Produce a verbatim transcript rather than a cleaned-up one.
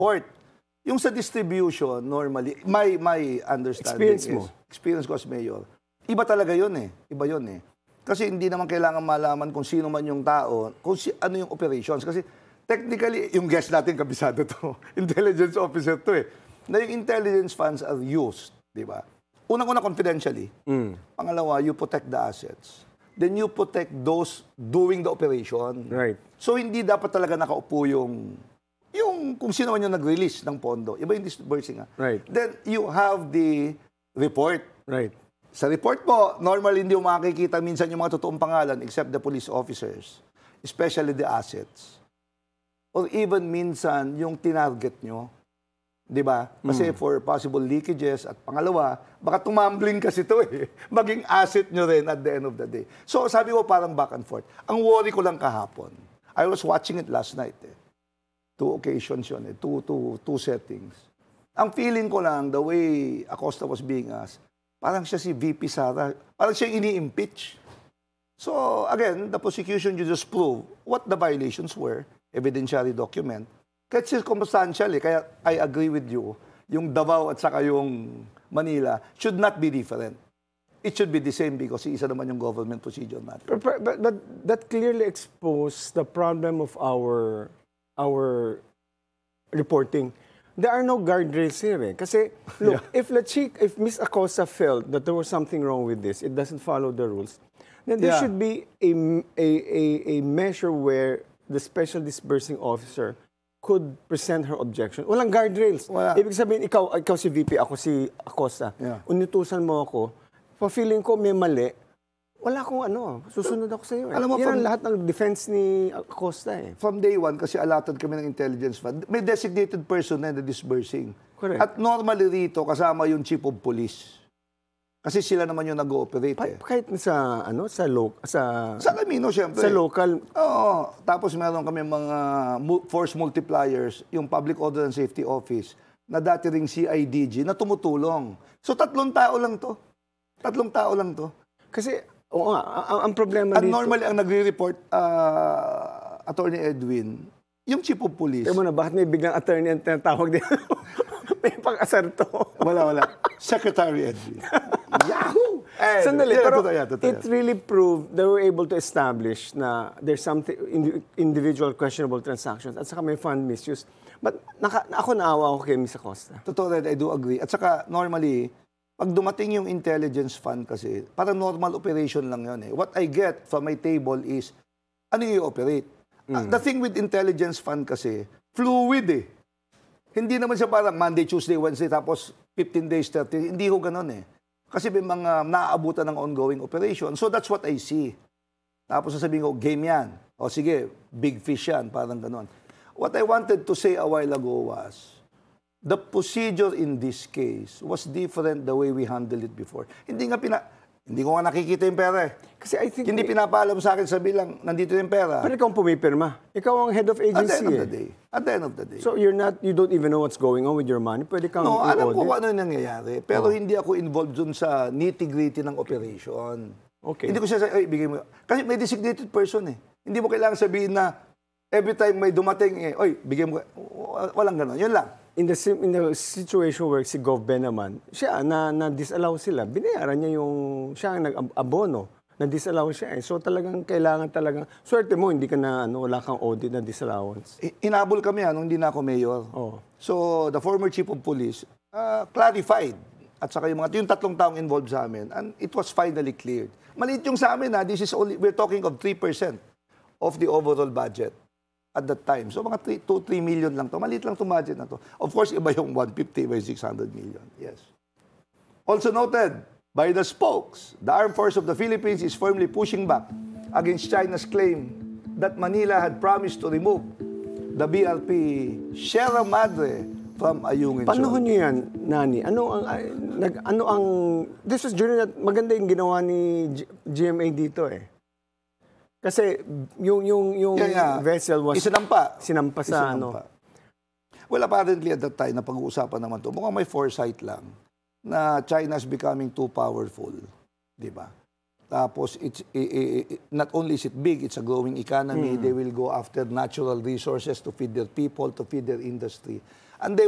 port. Yung sa distribution, normally, my, my understanding Experience is, mo. experience ko as mayor, iba talaga yun eh. Iba yun eh. Kasi hindi naman kailangan malaman kung sino man yung tao, kung si, ano yung operations. Kasi technically, yung guest natin, kabisado to, intelligence officer to eh, na yung intelligence funds are used, di ba? Unang-una confidentially. Mm. Pangalawa, you protect the assets. Then you protect those doing the operation. Right. So hindi dapat talaga nakaupo yung yung kung sino man yung nag-release ng pondo. Iba yung disbursing. Ha? Right. Then you have the report. Right. Sa report mo, normally hindi mo makikita minsan yung mga totoong pangalan except the police officers, especially the assets. Or even minsan yung tinarget nyo. Di ba? Kasi mm. for possible leakages at pangalawa, baka tumambling kasi ito eh. Maging asset nyo rin at the end of the day. So sabi ko parang back and forth. Ang worry ko lang kahapon, I was watching it last night eh. Two occasions yun eh. Two, two, two settings. Ang feeling ko lang, the way Acosta was being asked, parang siya si V P Sara, parang siya ini-impeach. So again, the prosecution you just prove what the violations were, evidentiary document, kahit circumstantial eh, kaya I agree with you, yung Davao at saka yung Manila should not be different. It should be the same because isa naman yung government procedure natin. But, but, but that clearly exposed the problem of our our reporting. There are no guardrails here eh. Kasi, look, yeah. if La Chica, if Miss Acosta felt that there was something wrong with this, it doesn't follow the rules, then there Yeah. should be a, a, a, a measure where the special disbursing officer could present her objection. Walang guardrails. Wala. Ibig sabihin, ikaw, ikaw si V P, ako si Acosta. Yeah. Unitusan mo ako, pa-feeling ko may mali, wala akong ano, susunod ako sa iyo. Eh. Alam mo, Yan from- ang lahat ng defense ni Acosta eh. From day one, kasi allotted kami ng intelligence fund, may designated person na na disbursing. Correct. At normally rito, kasama yung chief of police. Kasi sila naman yung nag-ooperate Pa- eh. kahit sa ano sa lo- sa Sa Camino, syempre. sa local. Oo. Tapos meron kami mga mu- force multipliers, yung Public Order and Safety Office, na dati ring C I D G, na tumutulong. So tatlong tao lang to. Tatlong tao lang to. Kasi oo nga, ang, ang problema At dito. normally, ang nagre-report, uh, Attorney Edwin, yung chief of police. Teka muna, bakit may biglang attorney ang tinatawag din? May pang-asar to. Wala, wala. Secretary Edwin. Yahoo! Eh, Sandali, yeah, pero totoo yan, totoo it yan. really proved they were able to establish na there's something, indi- individual questionable transactions at saka may fund misuse. But naka, ako naawa ako kay Miss Acosta. Totoo rin, I do agree. At saka, normally, pag dumating yung intelligence fund kasi, parang normal operation lang yun eh. What I get from my table is, ano yung operate? Uh, the thing with intelligence fund kasi, fluid eh. Hindi naman siya parang Monday, Tuesday, Wednesday, tapos fifteen days, thirty. Hindi ko ganun eh. Kasi may mga naaabutan ng ongoing operation. So that's what I see. Tapos sasabihin ko, game yan. O sige, big fish yan. Parang ganun. What I wanted to say a while ago was, the procedure in this case was different the way we handled it before. Hindi nga pina... Hindi ko nga nakikita yung pera eh. Kasi I think Hindi pinapaalam sa akin, sabi lang, nandito yung pera. pero ikaw ang pumipirma. Ikaw ang head of At the agency. end of eh. the day. At the end of the day. So you're not, you don't even know what's going on with your money. Pwede kang No, alam ko i-audit. kung ano yung nangyayari. Pero hindi ako involved dun sa nitty-gritty ng operation. Okay. Hindi ko siya sa, ay, bigay mo. Kasi may designated person eh. Hindi mo kailangan sabihin na every time may dumating eh, oy, bigay mo. Walang ganon. Yun lang. In the sim- in the situation where si Gov Ben naman, siya na na disallow sila. Binayaran niya yung siya ang nag-abono. Na disallow siya eh. So talagang kailangan talagang swerte mo hindi ka na ano wala kang audit na disallowance. I- Inabol kami ha, nung hindi na ako mayor. Oh. So, the former chief of police uh, clarified. At saka yung mga, yung tatlong taong involved sa amin. And it was finally cleared. Maliit yung sa amin ha. This is only, we're talking of three percent of the overall budget at that time. So, mga two to three million lang to. Maliit lang itong budget na to. Of course, iba yung one fifty, iba yung six hundred million. Yes. Also noted by the spokes, the Armed Force of the Philippines is firmly pushing back against China's claim that Manila had promised to remove the B R P Sierra Madre from Ayungin Zone. Panahon niyo yan, Nani. Ano ang ay, nag ano ang this was during that maganda yung ginawa ni G- GMA dito eh. Kasi yung yung yung Yeah, yeah. vessel was Isinampa. sinampa sa ano. Isinampa. Well, apparently at that time, na pag-uusapan naman to, mukhang may foresight lang na China's becoming too powerful. Di ba? Tapos, it's, i, i, i, not only is it big, it's a growing economy. They will go after natural resources to feed their people, to feed their industry. And they